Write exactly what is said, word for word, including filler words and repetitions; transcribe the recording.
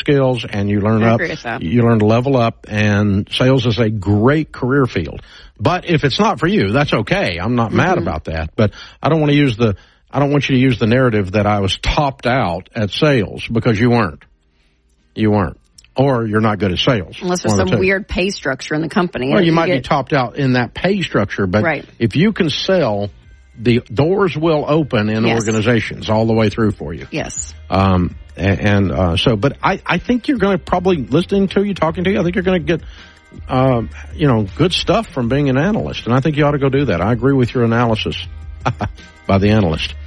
skills, and you learn I up. agree with that. You learn to level up, and sales is a great career field. But if it's not for you, that's okay. I'm not mm-hmm. mad about that. But I don't want to use the I don't want you to use the narrative that I was topped out at sales, because you weren't. You weren't. Or you're not good at sales. Unless there's some weird pay structure in the company. Well, you, you might get... be topped out in that pay structure, but right. if you can sell, the doors will open in yes. organizations all the way through for you. Yes. Um, and, and uh, so, but I, I think you're going to probably, listening to you, talking to you, I think you're going to get, um, you know, good stuff from being an analyst. And I think you ought to go do that. I agree with your analysis by the analyst.